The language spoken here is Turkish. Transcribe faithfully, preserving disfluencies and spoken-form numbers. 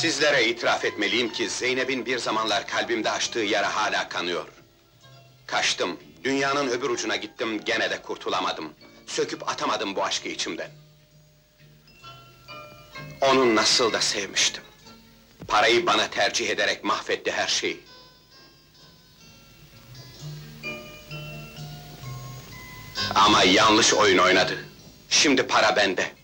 Sizlere itiraf etmeliyim ki Zeynep'in bir zamanlar kalbimde açtığı yara hala kanıyor. Kaçtım, dünyanın öbür ucuna gittim, gene de kurtulamadım. Söküp atamadım bu aşkı içimden. Onu nasıl da sevmiştim. Parayı bana tercih ederek mahvetti her şeyi. Ama yanlış oyun oynadı. Şimdi para bende.